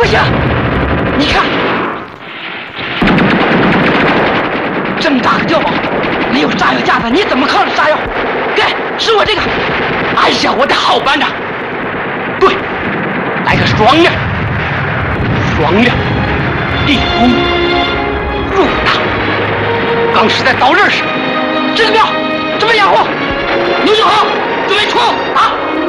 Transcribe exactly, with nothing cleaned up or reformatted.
不行，你看，这么大个碉堡，没有炸药架子，你怎么靠着炸药？给，是我这个。哎呀，我的好班长，对，来个双面，双面，立功入党。刚是在刀刃上，这个标准备掩护，刘九豪准备冲啊！